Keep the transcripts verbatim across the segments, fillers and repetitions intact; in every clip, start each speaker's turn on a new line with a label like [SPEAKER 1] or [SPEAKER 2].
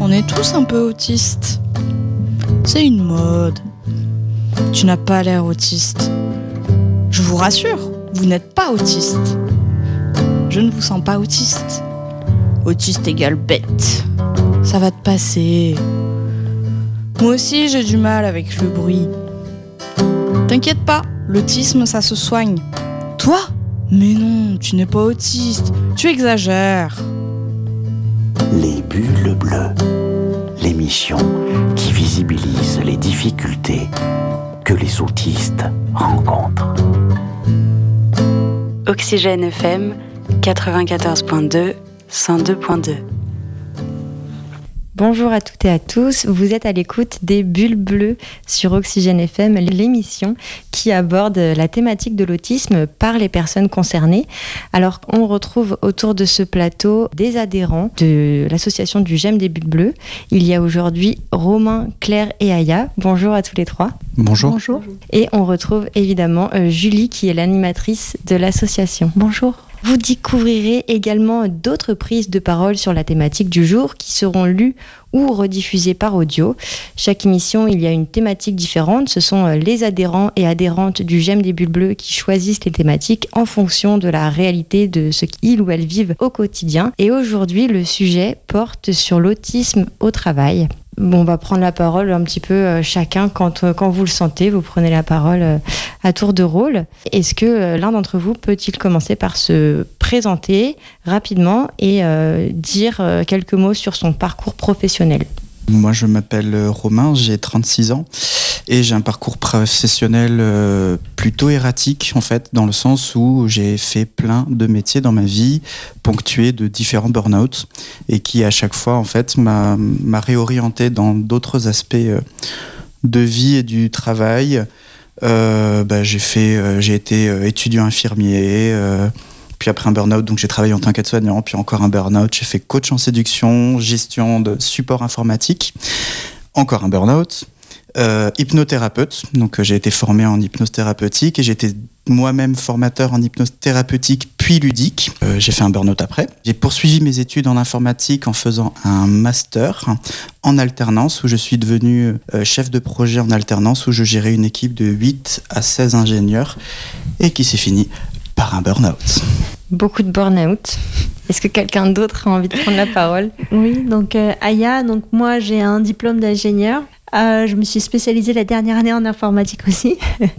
[SPEAKER 1] On est tous un peu autistes. C'est une mode. Tu n'as pas l'air autiste. Je vous rassure, vous n'êtes pas autiste. Je ne vous sens pas autiste. Autiste égale bête. Ça va te passer. Moi aussi, j'ai du mal avec le bruit. T'inquiète pas, l'autisme, ça se soigne. Toi ? Mais non, tu n'es pas autiste. Tu exagères.
[SPEAKER 2] Les bulles bleues, l'émission qui visibilise les difficultés que les autistes rencontrent.
[SPEAKER 3] Oxygène F M quatre-vingt-quatorze point deux, cent deux point deux.
[SPEAKER 4] Bonjour à toutes et à tous, vous êtes à l'écoute des Bulles Bleues sur Oxygène F M, l'émission qui aborde la thématique de l'autisme par les personnes concernées. Alors, on retrouve autour de ce plateau des adhérents de l'association du J'aime des Bulles Bleues. Il y a aujourd'hui Romain, Claire et Aya. Bonjour à tous les trois.
[SPEAKER 5] Bonjour.
[SPEAKER 4] Bonjour. Et on retrouve évidemment euh, Julie qui est l'animatrice de l'association. Bonjour. Vous découvrirez également d'autres prises de parole sur la thématique du jour qui seront lues ou rediffusées par audio. Chaque émission, il y a une thématique différente. Ce sont les adhérents et adhérentes du J'aime des Bulles Bleues qui choisissent les thématiques en fonction de la réalité de ce qu'ils ou elles vivent au quotidien. Et aujourd'hui, le sujet porte sur l'autisme au travail. Bon, on va prendre la parole un petit peu euh, chacun quand, euh, quand vous le sentez. Vous prenez la parole euh, à tour de rôle. Est-ce que euh, l'un d'entre vous peut-il commencer par se présenter rapidement et euh, dire euh, quelques mots sur son parcours professionnel ?
[SPEAKER 5] Moi, je m'appelle Romain, j'ai trente-six ans et j'ai un parcours professionnel euh, plutôt erratique, en fait, dans le sens où j'ai fait plein de métiers dans ma vie, ponctués de différents burn-out et qui, à chaque fois, en fait, m'a, m'a réorienté dans d'autres aspects euh, de vie et du travail. Euh, bah, j'ai, fait, euh, j'ai été euh, étudiant infirmier, euh, puis après un burn-out, donc j'ai travaillé en tant qu'aide-soignant, puis encore un burn-out, j'ai fait coach en séduction, gestion de support informatique, encore un burn-out, euh, hypnothérapeute, donc euh, j'ai été formé en hypnose thérapeutique et j'ai été moi-même formateur en hypnose thérapeutique puis ludique. Euh, j'ai fait un burn-out après. J'ai poursuivi mes études en informatique en faisant un master en alternance où je suis devenu euh, chef de projet en alternance où je gérais une équipe de huit à seize ingénieurs et qui s'est fini par un burn-out.
[SPEAKER 4] Beaucoup de burn-out. Est-ce que quelqu'un d'autre a envie de prendre la parole ?
[SPEAKER 6] Oui, donc euh, Aya, donc moi j'ai un diplôme d'ingénieur. Euh, je me suis spécialisée la dernière année en informatique aussi.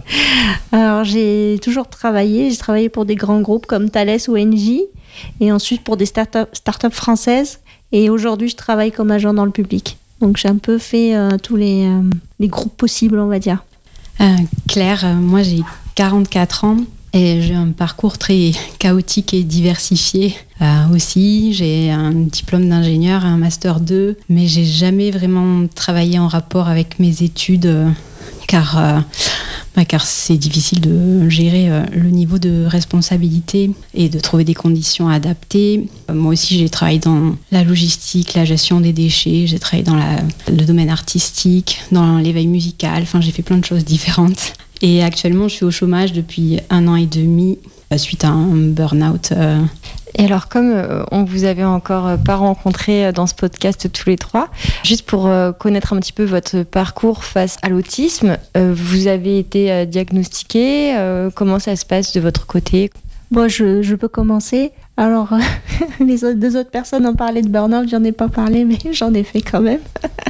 [SPEAKER 6] Alors j'ai toujours travaillé, j'ai travaillé pour des grands groupes comme Thales ou Engie et ensuite pour des start-up, start-up françaises et aujourd'hui je travaille comme agent dans le public. Donc j'ai un peu fait euh, tous les, euh, les groupes possibles, on va dire.
[SPEAKER 7] Euh, Claire, euh, moi j'ai quarante-quatre ans. Et j'ai un parcours très chaotique et diversifié euh, aussi. J'ai un diplôme d'ingénieur, un master deux, mais j'ai jamais vraiment travaillé en rapport avec mes études euh, car, euh, bah, car c'est difficile de gérer euh, le niveau de responsabilité et de trouver des conditions adaptées. Euh, moi aussi, j'ai travaillé dans la logistique, la gestion des déchets, j'ai travaillé dans la, le domaine artistique, dans l'éveil musical, enfin j'ai fait plein de choses différentes. Et actuellement, je suis au chômage depuis un an et demi suite à un burn-out. Euh.
[SPEAKER 4] Et alors, comme euh, on vous avait encore euh, pas rencontré dans ce podcast tous les trois, juste pour euh, connaître un petit peu votre parcours face à l'autisme, euh, vous avez été euh, diagnostiqué. Euh, comment ça se passe de votre côté ?
[SPEAKER 6] Bon, je, je peux commencer. Alors, les autres, deux autres personnes ont parlé de burn-out, j'en ai pas parlé, mais j'en ai fait quand même.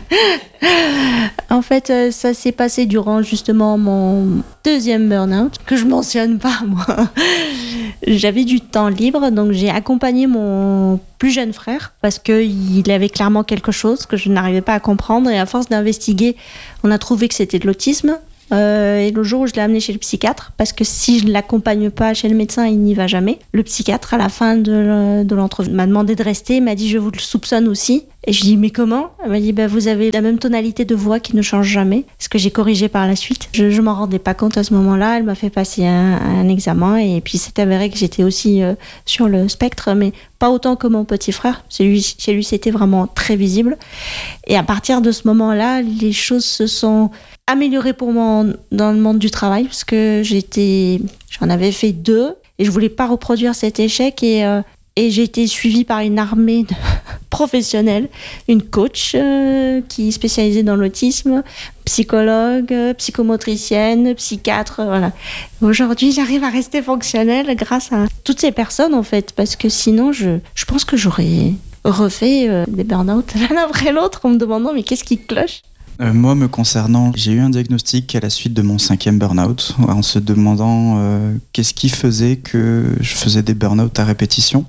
[SPEAKER 6] En fait, ça s'est passé durant justement mon deuxième burn-out, que je mentionne pas, moi. J'avais du temps libre, donc j'ai accompagné mon plus jeune frère, parce qu'il avait clairement quelque chose que je n'arrivais pas à comprendre, et à force d'investiguer, on a trouvé que c'était de l'autisme. Euh, et le jour où je l'ai amené chez le psychiatre, parce que si je ne l'accompagne pas chez le médecin, il n'y va jamais. Le psychiatre, à la fin de, de l'entrevue, m'a demandé de rester, m'a dit « je vous le soupçonne aussi ». Et je lui ai dit « mais comment ?» Elle m'a dit bah, « vous avez la même tonalité de voix qui ne change jamais », ce que j'ai corrigé par la suite. Je ne m'en rendais pas compte à ce moment-là, elle m'a fait passer un, un examen, et puis c'est avéré que j'étais aussi euh, sur le spectre, mais pas autant que mon petit frère. Chez lui, chez lui, c'était vraiment très visible. Et à partir de ce moment-là, les choses se sont améliorées pour moi dans le monde du travail, parce que j'étais, j'en avais fait deux, et je voulais pas reproduire cet échec, et euh, Et j'ai été suivie par une armée de professionnels, une coach euh, qui est spécialisée dans l'autisme, psychologue, psychomotricienne, psychiatre, euh, voilà. Aujourd'hui, j'arrive à rester fonctionnelle grâce à toutes ces personnes, en fait, parce que sinon, je, je pense que j'aurais refait euh, des burn-out l'un après l'autre en me demandant mais qu'est-ce qui cloche ?
[SPEAKER 5] Euh, moi, me concernant, j'ai eu un diagnostic à la suite de mon cinquième burn-out, en se demandant euh, qu'est-ce qui faisait que je faisais des burn-out à répétition.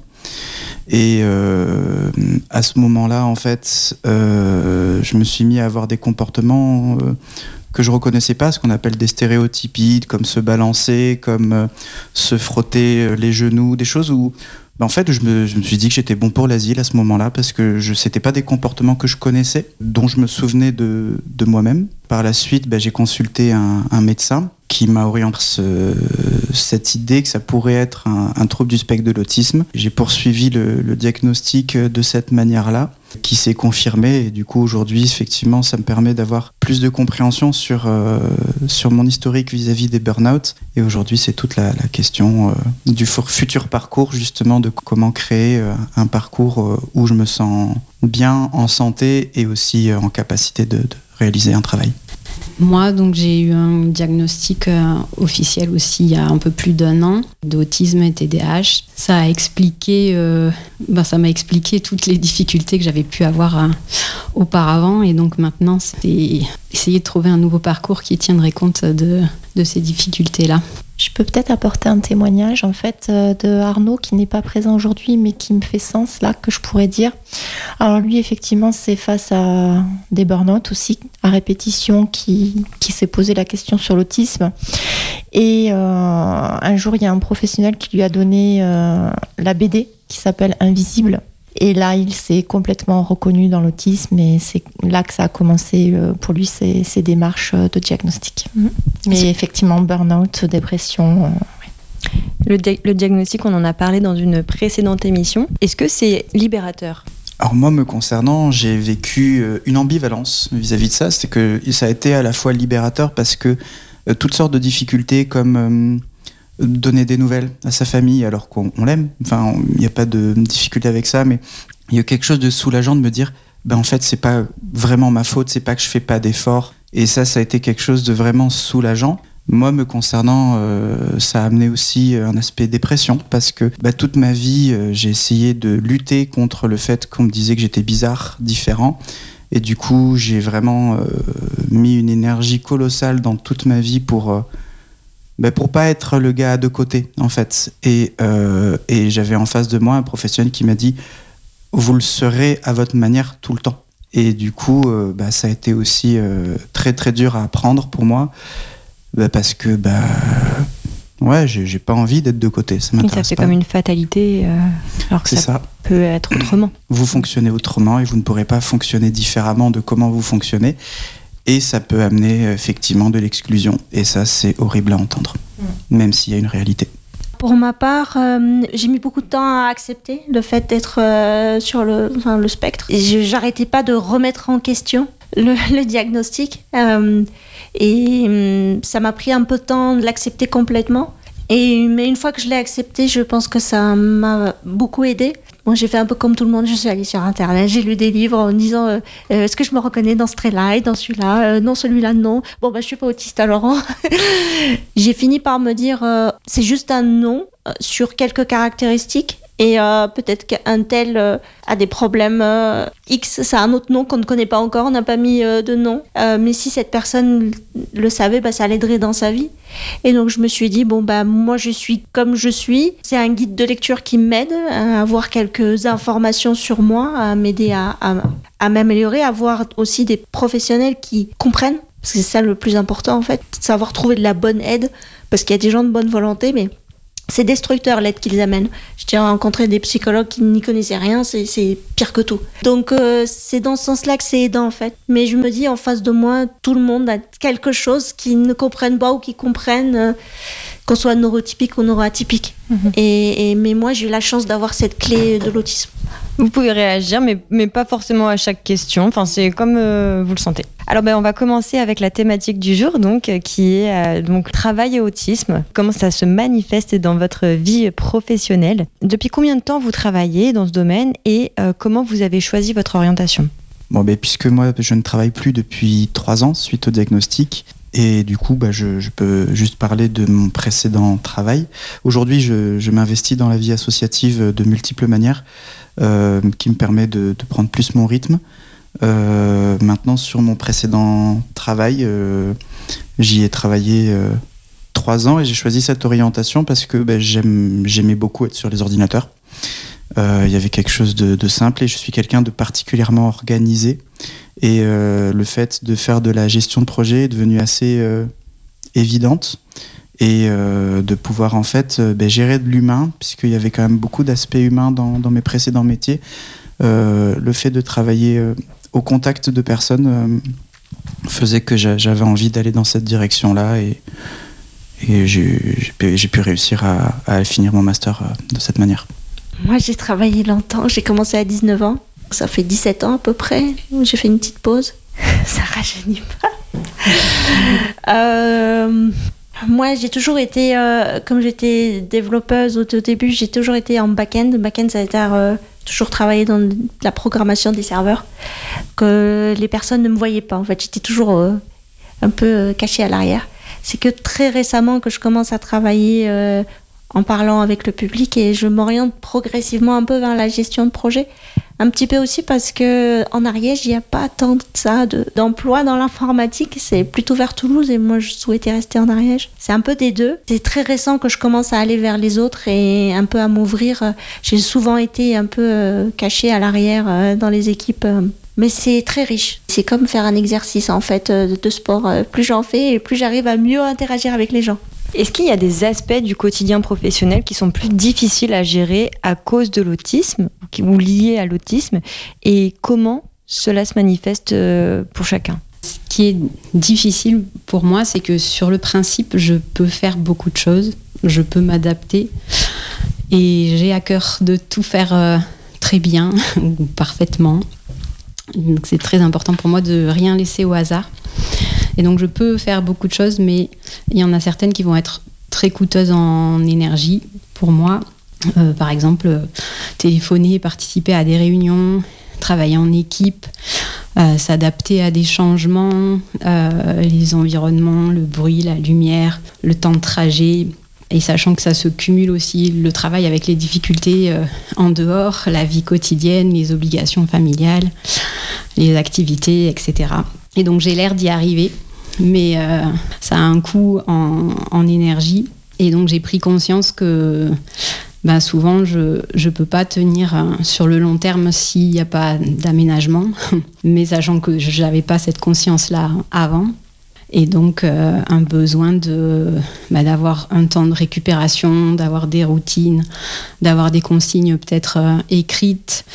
[SPEAKER 5] Et euh, à ce moment-là, en fait, euh, je me suis mis à avoir des comportements euh, que je reconnaissais pas, ce qu'on appelle des stéréotypies, comme se balancer, comme euh, se frotter les genoux, des choses où, ben en fait, je me, je me suis dit que j'étais bon pour l'asile à ce moment-là, parce que je, c'était pas des comportements que je connaissais, dont je me souvenais de, de moi-même. Par la suite, ben, j'ai consulté un, un médecin qui m'a orienté ce, cette idée que ça pourrait être un, un trouble du spectre de l'autisme. J'ai poursuivi le, le diagnostic de cette manière-là, qui s'est confirmé. Et du coup, aujourd'hui, effectivement, ça me permet d'avoir plus de compréhension sur, euh, sur mon historique vis-à-vis des burn-out. Et aujourd'hui, c'est toute la, la question euh, du futur parcours, justement, de comment créer euh, un parcours euh, où je me sens bien, en santé et aussi euh, en capacité de, de réaliser un travail.
[SPEAKER 7] Moi, donc, j'ai eu un diagnostic euh, officiel aussi il y a un peu plus d'un an d'autisme et T D A H. Ça a expliqué, euh, ben, ça m'a expliqué toutes les difficultés que j'avais pu avoir euh, auparavant. Et donc maintenant, c'est essayer de trouver un nouveau parcours qui tiendrait compte de, de ces difficultés-là.
[SPEAKER 8] Je peux peut-être apporter un témoignage en fait de Arnaud qui n'est pas présent aujourd'hui mais qui me fait sens là, que je pourrais dire. Alors lui effectivement c'est face à des burn-out aussi à répétition qui, qui s'est posé la question sur l'autisme et euh, un jour il y a un professionnel qui lui a donné euh, la B D qui s'appelle Invisible. Et là, il s'est complètement reconnu dans l'autisme et c'est là que ça a commencé pour lui ces, ces démarches de diagnostic. Mmh. Mais c'est... effectivement, burn-out, dépression. Euh, ouais.
[SPEAKER 4] le, di- le diagnostic, on en a parlé dans une précédente émission. Est-ce que c'est libérateur ?
[SPEAKER 5] Alors moi, me concernant, j'ai vécu une ambivalence vis-à-vis de ça. C'est que ça a été à la fois libérateur parce que euh, toutes sortes de difficultés comme... Euh, donner des nouvelles à sa famille alors qu'on on l'aime, enfin il n'y a pas de difficulté avec ça, mais il y a quelque chose de soulageant de me dire ben en fait c'est pas vraiment ma faute, c'est pas que je fais pas d'efforts, et ça ça a été quelque chose de vraiment soulageant. Moi me concernant, euh, ça a amené aussi un aspect dépression parce que bah, toute ma vie euh, j'ai essayé de lutter contre le fait qu'on me disait que j'étais bizarre, différent. Et du coup j'ai vraiment euh, mis une énergie colossale dans toute ma vie pour euh, Ben pour pas être le gars de côté en fait, et, euh, et j'avais en face de moi un professionnel qui m'a dit vous le serez à votre manière tout le temps, et du coup euh, bah, ça a été aussi euh, très très dur à apprendre pour moi, bah, parce que bah, ouais j'ai, j'ai pas envie d'être de côté, ça m'intéresse
[SPEAKER 4] ça fait
[SPEAKER 5] pas.
[SPEAKER 4] Comme une fatalité euh, alors que
[SPEAKER 5] c'est
[SPEAKER 4] ça,
[SPEAKER 5] ça
[SPEAKER 4] peut être autrement.
[SPEAKER 5] Vous fonctionnez autrement et vous ne pourrez pas fonctionner différemment de comment vous fonctionnez. Et ça peut amener effectivement de l'exclusion. Et ça, c'est horrible à entendre, mmh. même s'il y a une réalité.
[SPEAKER 6] Pour ma part, euh, j'ai mis beaucoup de temps à accepter le fait d'être euh, sur le, enfin, le spectre. Et je, j'arrêtais pas de remettre en question le, le diagnostic. Euh, et euh, ça m'a pris un peu de temps de l'accepter complètement. Et, mais une fois que je l'ai accepté, je pense que ça m'a beaucoup aidée. Moi, j'ai fait un peu comme tout le monde, je suis allée sur Internet, j'ai lu des livres en me disant euh, euh, est-ce que je me reconnais dans ce trait-là et dans celui-là euh, non, celui-là, non. Bon, bah, je suis pas autiste alors. Hein. J'ai fini par me dire euh, c'est juste un non euh, sur quelques caractéristiques. Et euh, peut-être qu'un tel euh, a des problèmes euh, X, c'est un autre nom qu'on ne connaît pas encore, on n'a pas mis euh, de nom. Euh, mais si cette personne le savait, bah, ça l'aiderait dans sa vie. Et donc je me suis dit, bon, bah, moi je suis comme je suis. C'est un guide de lecture qui m'aide à avoir quelques informations sur moi, à m'aider à, à, à m'améliorer, à avoir aussi des professionnels qui comprennent. Parce que c'est ça le plus important en fait, savoir trouver de la bonne aide. Parce qu'il y a des gens de bonne volonté, mais... c'est destructeur l'aide qu'ils amènent. J'ai rencontré des psychologues qui n'y connaissaient rien, c'est, c'est pire que tout. Donc euh, c'est dans ce sens-là que c'est aidant en fait. Mais je me dis en face de moi, tout le monde a quelque chose qu'ils ne comprennent pas ou qu'ils comprennent, euh, qu'on soit neurotypique ou neuroatypique. Mmh. Et, et, mais moi j'ai eu la chance d'avoir cette clé de l'autisme.
[SPEAKER 4] Vous pouvez réagir, mais, mais pas forcément à chaque question. Enfin, c'est comme euh, vous le sentez. Alors ben, on va commencer avec la thématique du jour, donc, qui est euh, donc, travail et autisme. Comment ça se manifeste dans votre vie professionnelle? Depuis combien de temps vous travaillez dans ce domaine et euh, comment vous avez choisi votre orientation?
[SPEAKER 5] Bon, ben, puisque moi, je ne travaille plus depuis trois ans suite au diagnostic, et du coup, bah, je, je peux juste parler de mon précédent travail. Aujourd'hui, je, je m'investis dans la vie associative de multiples manières, euh, qui me permet de, de prendre plus mon rythme. Euh, maintenant, sur mon précédent travail, euh, j'y ai travaillé euh, trois ans et j'ai choisi cette orientation parce que bah, j'aime, j'aimais beaucoup être sur les ordinateurs. Il euh, y avait quelque chose de, de simple et je suis quelqu'un de particulièrement organisé. Et euh, le fait de faire de la gestion de projet est devenu assez euh, évidente et euh, de pouvoir en fait euh, bah, gérer de l'humain, puisqu'il y avait quand même beaucoup d'aspects humains dans, dans mes précédents métiers. Euh, le fait de travailler euh, au contact de personnes euh, faisait que j'a, j'avais envie d'aller dans cette direction-là et, et j'ai, j'ai, pu, j'ai pu réussir à, à finir mon master euh, de cette manière.
[SPEAKER 6] Moi, j'ai travaillé longtemps. J'ai commencé à dix-neuf ans. Ça fait dix-sept ans à peu près. J'ai fait une petite pause. Ça rajeunit pas. euh, moi, j'ai toujours été, euh, comme j'étais développeuse au début, j'ai toujours été en back-end. Back-end, ça a été euh, toujours travailler dans la programmation des serveurs, que les personnes ne me voyaient pas. En fait, j'étais toujours euh, un peu euh, cachée à l'arrière. C'est que très récemment que je commence à travailler euh, en parlant avec le public et je m'oriente progressivement un peu vers la gestion de projet. Un petit peu aussi parce qu'en Ariège, il n'y a pas tant de ça de, d'emploi dans l'informatique. C'est plutôt vers Toulouse et moi, je souhaitais rester en Ariège. C'est un peu des deux. C'est très récent que je commence à aller vers les autres et un peu à m'ouvrir. J'ai souvent été un peu cachée à l'arrière dans les équipes. Mais c'est très riche. C'est comme faire un exercice en fait de sport. Plus j'en fais et plus j'arrive à mieux interagir avec les gens.
[SPEAKER 4] Est-ce qu'il y a des aspects du quotidien professionnel qui sont plus difficiles à gérer à cause de l'autisme ou liés à l'autisme et comment cela se manifeste pour chacun?
[SPEAKER 7] Ce qui est difficile pour moi, c'est que sur le principe, je peux faire beaucoup de choses, je peux m'adapter et j'ai à cœur de tout faire très bien ou parfaitement. Donc c'est très important pour moi de rien laisser au hasard. Et donc je peux faire beaucoup de choses, mais il y en a certaines qui vont être très coûteuses en énergie pour moi. Euh, par exemple, euh, téléphoner, participer à des réunions, travailler en équipe, euh, s'adapter à des changements, euh, les environnements, le bruit, la lumière, le temps de trajet. Et sachant que ça se cumule aussi, le travail avec les difficultés euh, en dehors, la vie quotidienne, les obligations familiales, les activités, et cetera. Et donc j'ai l'air d'y arriver, mais euh, ça a un coût en, en énergie. Et donc j'ai pris conscience que ben, souvent je ne peux pas tenir euh, sur le long terme s'il n'y a pas d'aménagement, mais sachant que je n'avais pas cette conscience-là avant. Et donc euh, un besoin de, bah, d'avoir un temps de récupération, d'avoir des routines, d'avoir des consignes peut-être euh, écrites,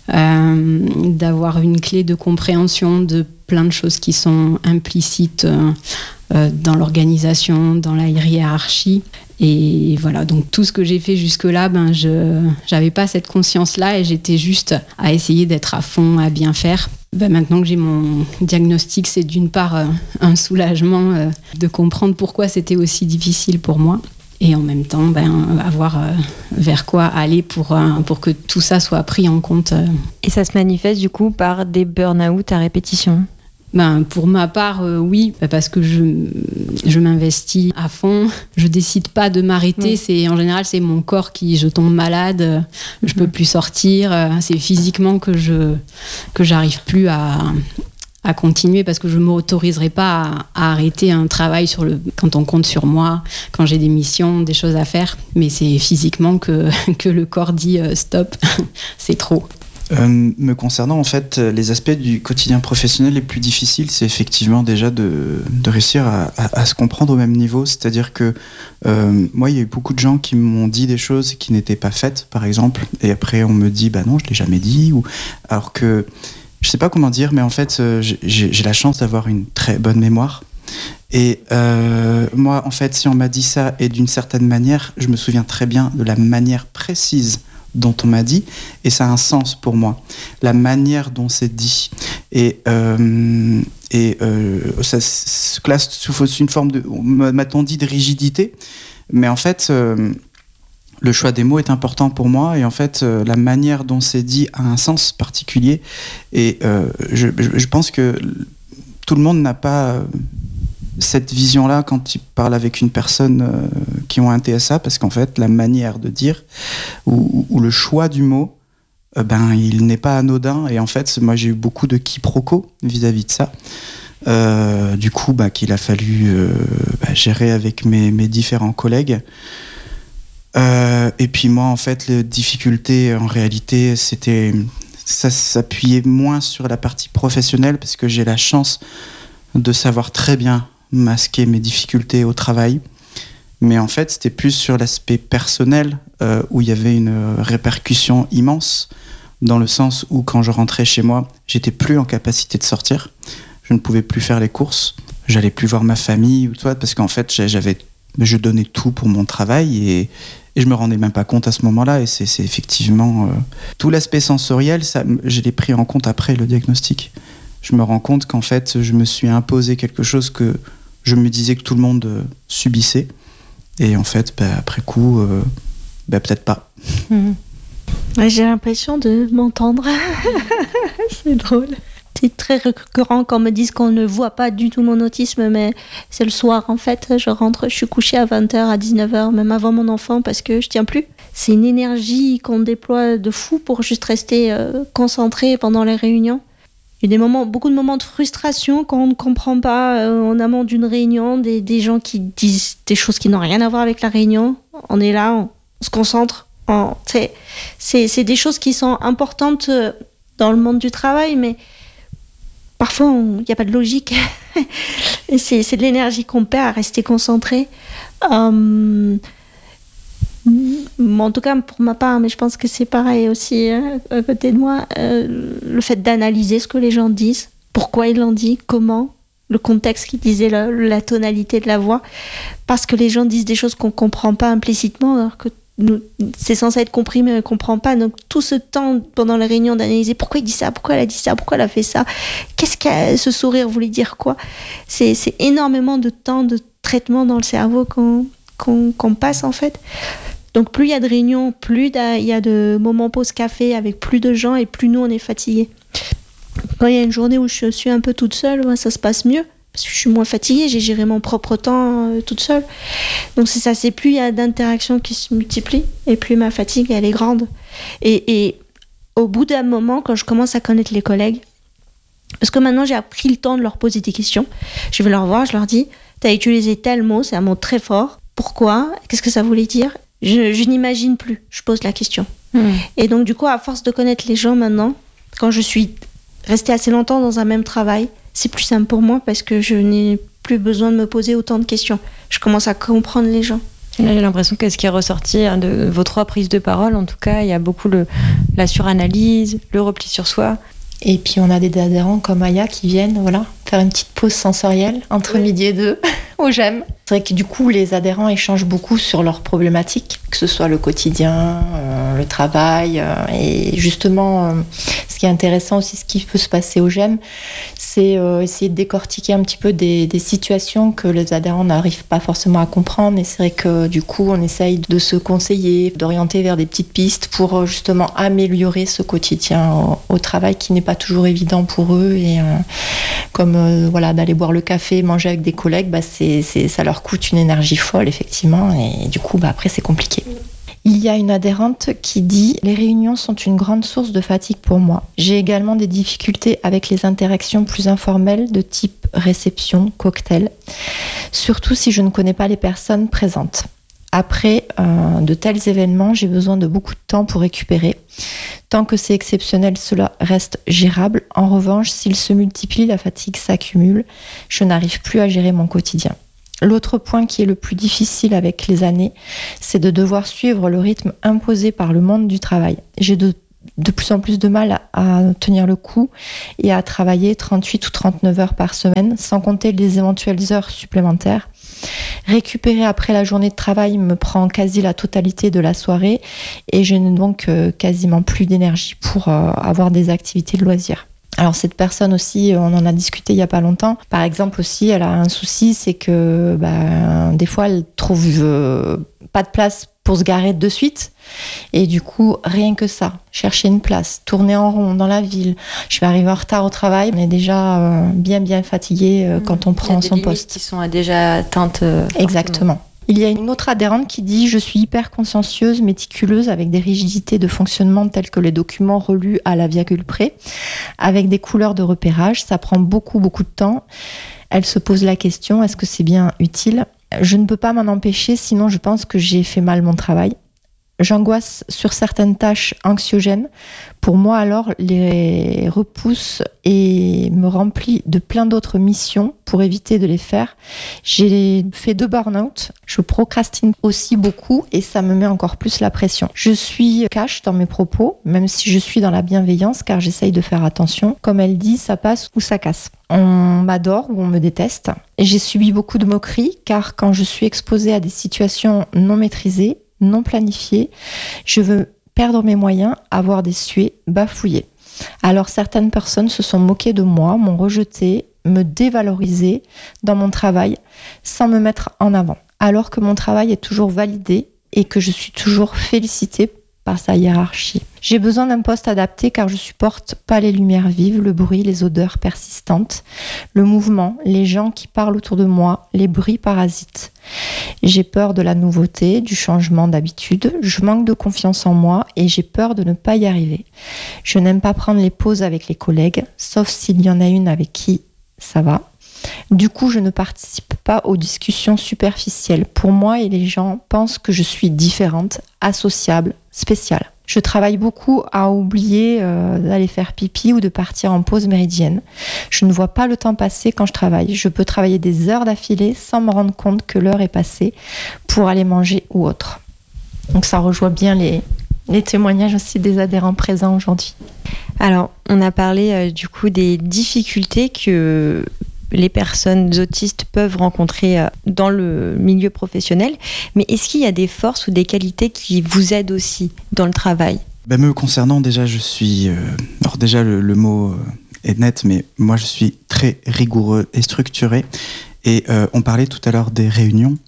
[SPEAKER 7] euh, d'avoir une clé de compréhension de plein de choses qui sont implicites euh, euh, dans l'organisation, dans la hiérarchie. Et voilà, donc tout ce que j'ai fait jusque-là, ben je n'avais pas cette conscience-là et j'étais juste à essayer d'être à fond, à bien faire. Ben maintenant que j'ai mon diagnostic, c'est d'une part euh, un soulagement euh, de comprendre pourquoi c'était aussi difficile pour moi et en même temps ben, avoir euh, vers quoi aller pour, euh, pour que tout ça soit pris en compte. Euh.
[SPEAKER 4] Et ça se manifeste du coup par des burn-out à répétition?
[SPEAKER 7] Ben, pour ma part, euh, oui, parce que je, je m'investis à fond. Je décide pas de m'arrêter. Oui. C'est, en général, c'est mon corps qui, je tombe malade, euh, je peux plus sortir. Euh, c'est physiquement que je que j'arrive plus à, à continuer parce que je m'autoriserai pas à, à arrêter un travail sur le, quand on compte sur moi, quand j'ai des missions, des choses à faire. Mais c'est physiquement que, que le corps dit euh, stop, c'est trop.
[SPEAKER 5] Euh, me concernant, en fait, les aspects du quotidien professionnel les plus difficiles, c'est effectivement déjà de, de réussir à, à, à se comprendre au même niveau. C'est-à-dire que euh, moi, il y a eu beaucoup de gens qui m'ont dit des choses qui n'étaient pas faites, par exemple, et après on me dit, bah non, je l'ai jamais dit, ou alors que je sais pas comment dire, mais en fait, euh, j'ai, j'ai la chance d'avoir une très bonne mémoire. Et euh, moi, en fait, si on m'a dit ça, et d'une certaine manière, je me souviens très bien de la manière précise dont on m'a dit, et ça a un sens pour moi. La manière dont c'est dit. Et, euh, et euh, ça se classe sous une forme de, m'a-t-on dit, de rigidité, mais en fait, euh, le choix des mots est important pour moi, et en fait, euh, la manière dont c'est dit a un sens particulier, et euh, je, je pense que tout le monde n'a pas cette vision-là quand il parle avec une personne euh, qui ont un T S A, parce qu'en fait, la manière de dire ou, ou le choix du mot, euh, ben, il n'est pas anodin. Et en fait, moi, j'ai eu beaucoup de quiproquos vis-à-vis de ça. Euh, du coup, bah, qu'il a fallu euh, bah, gérer avec mes, mes différents collègues. Euh, et puis moi, en fait, les difficultés, en réalité, c'était... ça s'appuyait moins sur la partie professionnelle, parce que j'ai la chance de savoir très bien masquer mes difficultés au travail, mais en fait c'était plus sur l'aspect personnel euh, où il y avait une répercussion immense, dans le sens où quand je rentrais chez moi, j'étais plus en capacité de sortir, je ne pouvais plus faire les courses, j'allais plus voir ma famille ou toi, parce qu'en fait j'avais, je donnais tout pour mon travail, et, et je me rendais même pas compte à ce moment-là, et c'est, c'est effectivement euh, tout l'aspect sensoriel, ça, je l'ai pris en compte après le diagnostic. Je me rends compte qu'en fait, je me suis imposé quelque chose que je me disais que tout le monde euh, subissait. Et en fait, bah, après coup, euh, bah, peut-être pas.
[SPEAKER 6] Mmh. Ouais, j'ai l'impression de m'entendre. C'est drôle. C'est très récurrent qu'on me dise qu'on ne voit pas du tout mon autisme, mais c'est le soir en fait. Je rentre, je suis couchée à vingt heures, à dix-neuf heures, même avant mon enfant, parce que je tiens plus. C'est une énergie qu'on déploie de fou pour juste rester euh, concentré pendant les réunions. Il y a des moments, beaucoup de moments de frustration quand on ne comprend pas euh, en amont d'une réunion, des, des gens qui disent des choses qui n'ont rien à voir avec la réunion. On est là, on, on se concentre. On, c'est, c'est, c'est des choses qui sont importantes dans le monde du travail, mais parfois il n'y a pas de logique. Et c'est, c'est de l'énergie qu'on perd à rester concentré. Euh, En tout cas, pour ma part, mais je pense que c'est pareil aussi hein, à côté de moi, euh, le fait d'analyser ce que les gens disent, pourquoi ils l'ont dit, comment, le contexte qu'ils disaient, la, la tonalité de la voix, parce que les gens disent des choses qu'on ne comprend pas implicitement, alors que nous, c'est censé être compris, mais on ne comprend pas. Donc tout ce temps pendant la réunion d'analyser pourquoi il dit ça, pourquoi elle a dit ça, pourquoi elle a fait ça, qu'est-ce que ce sourire voulait dire quoi, c'est, c'est énormément de temps de traitement dans le cerveau qu'on, qu'on, qu'on passe en fait. Donc plus il y a de réunions, plus il y a de moments pause café avec plus de gens, et plus nous on est fatigués. Quand il y a une journée où je suis un peu toute seule, ben, ça se passe mieux, parce que je suis moins fatiguée, j'ai géré mon propre temps euh, toute seule. Donc c'est ça, c'est plus il y a d'interactions qui se multiplient, et plus ma fatigue elle est grande. Et, et au bout d'un moment, quand je commence à connaître les collègues, parce que maintenant j'ai pris le temps de leur poser des questions, je vais leur voir, je leur dis, t'as utilisé tel mot, c'est un mot très fort, pourquoi, qu'est-ce que ça voulait dire ? Je, je n'imagine plus, je pose la question. Mmh. Et donc du coup, à force de connaître les gens maintenant, quand je suis restée assez longtemps dans un même travail, c'est plus simple pour moi parce que je n'ai plus besoin de me poser autant de questions. Je commence à comprendre les gens.
[SPEAKER 4] Là, j'ai l'impression que ce qui est ressorti hein, de vos trois prises de parole, en tout cas, il y a beaucoup le, la suranalyse, le repli sur soi.
[SPEAKER 8] Et puis on a des adhérents comme Aya qui viennent voilà, faire une petite pause sensorielle entre oui. midi et deux au j'aime. C'est vrai que du coup les adhérents échangent beaucoup sur leurs problématiques, que ce soit le quotidien, euh, le travail. Euh, et justement, euh, ce qui est intéressant aussi, ce qui peut se passer au j'aime, c'est euh, essayer de décortiquer un petit peu des, des situations que les adhérents n'arrivent pas forcément à comprendre. Et c'est vrai que du coup on essaye de se conseiller, d'orienter vers des petites pistes pour euh, justement améliorer ce quotidien au, au travail qui n'est pas toujours évident pour eux. Et euh, comme euh, voilà, d'aller boire le café, manger avec des collègues, bah, c'est, c'est, ça leur coûte une énergie folle effectivement, et du coup bah, après c'est compliqué. Il y a une adhérente qui dit « Les réunions sont une grande source de fatigue pour moi. J'ai également des difficultés avec les interactions plus informelles de type réception, cocktail, surtout si je ne connais pas les personnes présentes. Après euh, de tels événements, j'ai besoin de beaucoup de temps pour récupérer. Tant que c'est exceptionnel, cela reste gérable. En revanche, s'il se multiplie, la fatigue s'accumule. Je n'arrive plus à gérer mon quotidien. » L'autre point qui est le plus difficile avec les années, c'est de devoir suivre le rythme imposé par le monde du travail. J'ai de, de plus en plus de mal à tenir le coup et à travailler trente-huit ou trente-neuf heures par semaine, sans compter les éventuelles heures supplémentaires. Récupérer après la journée de travail me prend quasi la totalité de la soirée et je n'ai donc euh, quasiment plus d'énergie pour euh, avoir des activités de loisirs. Alors cette personne aussi, on en a discuté il y a pas longtemps. Par exemple aussi, elle a un souci, c'est que bah, des fois elle trouve euh, pas de place pour se garer de suite. Et du coup, rien que ça, chercher une place, tourner en rond dans la ville. Je vais arriver en retard au travail. On est déjà euh, bien bien fatigué euh, quand on prend son poste. Il y a des limites
[SPEAKER 4] qui sont déjà atteintes. Euh,
[SPEAKER 8] Exactement. Il y a une autre adhérente qui dit « Je suis hyper consciencieuse, méticuleuse, avec des rigidités de fonctionnement telles que les documents relus à la virgule près, avec des couleurs de repérage. Ça prend beaucoup, beaucoup de temps. » Elle se pose la question « Est-ce que c'est bien utile ?» Je ne peux pas m'en empêcher, sinon je pense que j'ai fait mal mon travail. J'angoisse sur certaines tâches anxiogènes. Pour moi, alors, les repousse et me remplit de plein d'autres missions pour éviter de les faire. J'ai fait deux burn-out. Je procrastine aussi beaucoup et ça me met encore plus la pression. Je suis cash dans mes propos, même si je suis dans la bienveillance, car j'essaye de faire attention. Comme elle dit, ça passe ou ça casse. On m'adore ou on me déteste. J'ai subi beaucoup de moqueries, car quand je suis exposée à des situations non maîtrisées, non planifié, je veux perdre mes moyens, avoir des suées, bafouiller. Alors certaines personnes se sont moquées de moi, m'ont rejeté, me dévalorisé dans mon travail sans me mettre en avant, alors que mon travail est toujours validé et que je suis toujours félicitée par sa hiérarchie. J'ai besoin d'un poste adapté car je supporte pas les lumières vives, le bruit, les odeurs persistantes, le mouvement, les gens qui parlent autour de moi, les bruits parasites. J'ai peur de la nouveauté, du changement d'habitude, je manque de confiance en moi et j'ai peur de ne pas y arriver. Je n'aime pas prendre les pauses avec les collègues, sauf s'il y en a une avec qui ça va. Du coup, je ne participe pas aux discussions superficielles. Pour moi, et les gens pensent que je suis différente, associable, spéciale. Je travaille beaucoup à oublier euh, d'aller faire pipi ou de partir en pause méridienne. Je ne vois pas le temps passer quand je travaille. Je peux travailler des heures d'affilée sans me rendre compte que l'heure est passée pour aller manger ou autre. Donc ça rejoint bien les, les témoignages aussi des adhérents présents aujourd'hui.
[SPEAKER 4] Alors, on a parlé euh, du coup des difficultés que les personnes autistes peuvent rencontrer euh, dans le milieu professionnel, mais est-ce qu'il y a des forces ou des qualités qui vous aident aussi dans le travail ?
[SPEAKER 5] Ben, me concernant, déjà, je suis... Euh, alors déjà, le, le mot euh, est net, mais moi, je suis très rigoureux et structuré. Et euh, on parlait tout à l'heure des réunions.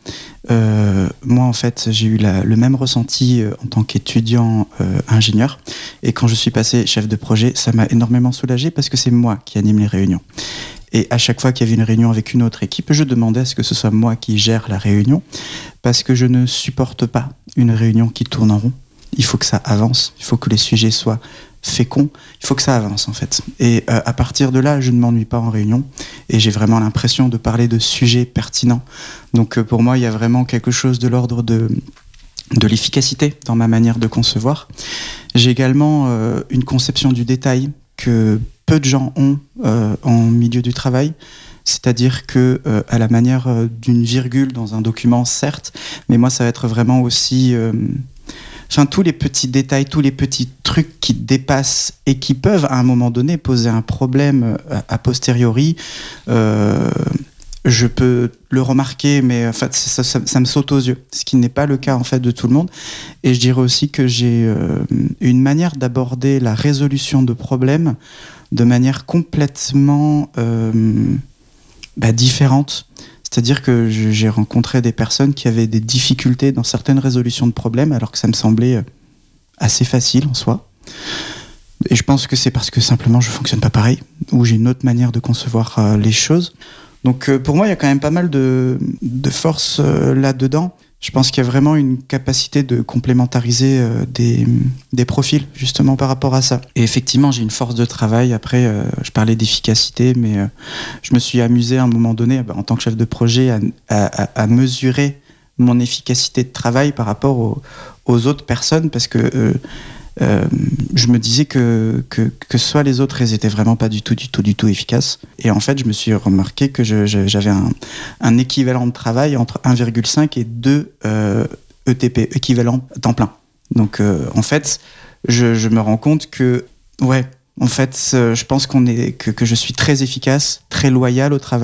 [SPEAKER 5] Euh, moi, en fait, j'ai eu la, le même ressenti euh, en tant qu'étudiant euh, ingénieur. Et quand je suis passé chef de projet, ça m'a énormément soulagé parce que c'est moi qui anime les réunions. Et à chaque fois qu'il y avait une réunion avec une autre équipe, je demandais à ce que ce soit moi qui gère la réunion parce que je ne supporte pas une réunion qui tourne en rond. Il faut que ça avance, il faut que les sujets soient féconds, il faut que ça avance en fait. Et euh, à partir de là, je ne m'ennuie pas en réunion et j'ai vraiment l'impression de parler de sujets pertinents. Donc euh, pour moi, il y a vraiment quelque chose de l'ordre de, de l'efficacité dans ma manière de concevoir. J'ai également euh, une conception du détail que peu de gens ont euh, en milieu du travail, c'est-à-dire que euh, à la manière euh, d'une virgule dans un document, certes, mais moi ça va être vraiment aussi, euh, enfin tous les petits détails, tous les petits trucs qui dépassent et qui peuvent à un moment donné poser un problème a, a posteriori. Euh, je peux le remarquer, mais en fait, ça, ça, ça me saute aux yeux, ce qui n'est pas le cas en fait de tout le monde. Et je dirais aussi que j'ai euh, une manière d'aborder la résolution de problèmes de manière complètement euh, bah, différente. C'est-à-dire que je, j'ai rencontré des personnes qui avaient des difficultés dans certaines résolutions de problèmes, alors que ça me semblait assez facile en soi. Et je pense que c'est parce que simplement je fonctionne pas pareil, ou j'ai une autre manière de concevoir euh, les choses. Donc euh, pour moi, il y a quand même pas mal de, de force euh, là-dedans. Je pense qu'il y a vraiment une capacité de complémentariser euh, des, des profils, justement, par rapport à ça. Et effectivement, j'ai une force de travail. Après, euh, je parlais d'efficacité, mais euh, je me suis amusé à un moment donné, bah, en tant que chef de projet, à, à, à mesurer mon efficacité de travail par rapport aux, aux autres personnes, parce que euh, euh, je me disais que, que, que soit les autres, elles étaient vraiment pas du tout, du tout, du tout efficaces. Et en fait, je me suis remarqué que je, je, j'avais un, un équivalent de travail entre un virgule cinq et deux euh, E T P, équivalent temps plein. Donc, euh, en fait, je, je me rends compte que, ouais, en fait, euh, je pense qu'on est, que, que je suis très efficace, très loyal au travail.